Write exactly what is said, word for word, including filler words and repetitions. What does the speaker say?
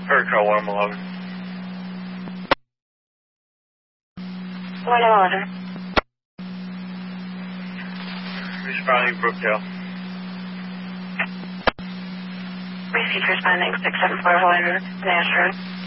Third call, one eleven. one eleven. Responding Brookdale. Received responding six seven four one Nash Road.